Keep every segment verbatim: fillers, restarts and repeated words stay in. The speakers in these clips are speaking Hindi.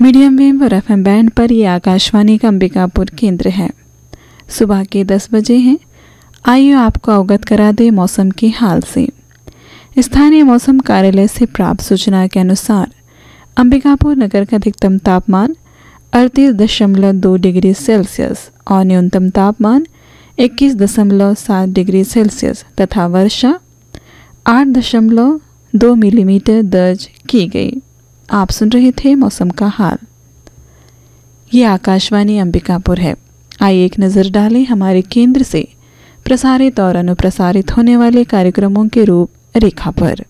मीडियम वेव और एफएम बैंड पर ये आकाशवाणी का अंबिकापुर केंद्र है। सुबह के दस बजे हैं। आइए आपको अवगत करा दे मौसम के हाल से। स्थानीय मौसम कार्यालय से प्राप्त सूचना के अनुसार अंबिकापुर नगर का अधिकतम तापमान अड़तीस दशमलव दो डिग्री सेल्सियस और न्यूनतम तापमान इक्कीस दशमलव सात डिग्री सेल्सियस तथा वर्षा आठ दशमलव दो मिलीमीटर दर्ज की गई। आप सुन रहे थे मौसम का हाल। ये आकाशवाणी अंबिकापुर है। आइए एक नज़र डालें हमारे केंद्र से प्रसारित और अनुप्रसारित होने वाले कार्यक्रमों के रूप रेखा पर।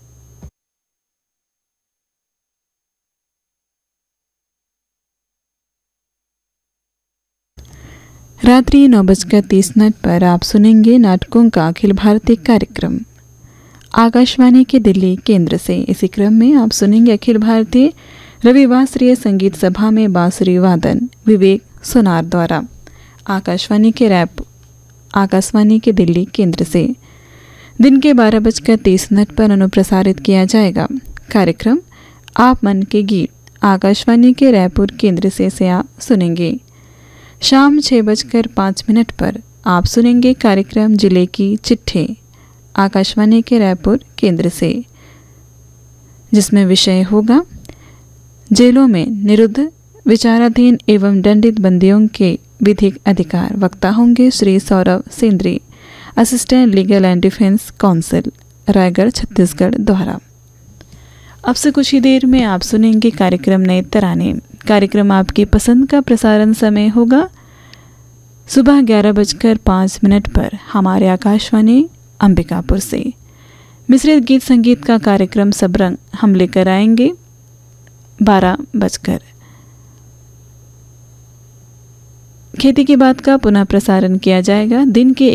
रात्रि नौ बजकर तीस मिनट पर आप सुनेंगे नाटकों का अखिल भारतीय कार्यक्रम आकाशवाणी के दिल्ली केंद्र से। इसी क्रम में आप सुनेंगे अखिल भारतीय रविवासरीय संगीत सभा में बांसुरी वादन विवेक सोनार द्वारा आकाशवाणी के रैप आकाशवाणी के दिल्ली केंद्र से। दिन के बारह बजकर तीस मिनट पर अनुप्रसारित किया जाएगा कार्यक्रम आप मन के गीत आकाशवाणी के रायपुर केंद्र से, से आप सुनेंगे। शाम छः बजकर पाँच मिनट पर आप सुनेंगे कार्यक्रम जिले की चिट्ठी आकाशवाणी के रायपुर केंद्र से, जिसमें विषय होगा जेलों में निरुद्ध विचाराधीन एवं दंडित बंदियों के विधिक अधिकार। वक्ता होंगे Shri Saurabh Sendri, assistant legal and defence council, Raigarh Chhattisgarh द्वारा। अब से कुछ ही देर में आप सुनेंगे कार्यक्रम नए तराने। कार्यक्रम आपकी पसंद का प्रसारण समय होगा सुबह ग्यारह बजकर पाँच मिनट पर हमारे आकाशवाणी अंबिकापुर से। मिश्रित गीत संगीत का कार्यक्रम सबरंग हम लेकर आएंगे बारह बजकर। खेती की बात का पुनः प्रसारण किया जाएगा दिन के